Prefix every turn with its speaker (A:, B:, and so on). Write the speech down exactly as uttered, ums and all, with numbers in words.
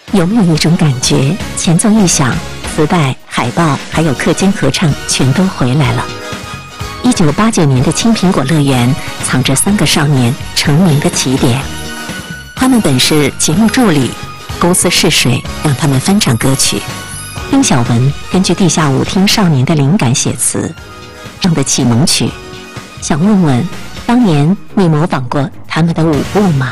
A: 有没有一种感觉，前奏一响，磁带、海报还有课间合唱全都回来了？一九八九年的青苹果乐园藏着三个少年成名的起点，他们本是节目助理，公司试水让他们翻唱歌曲。丁晓文根据地下舞厅少年的灵感写词，唱的启蒙曲。想问问，当年你模仿过他们的舞步吗？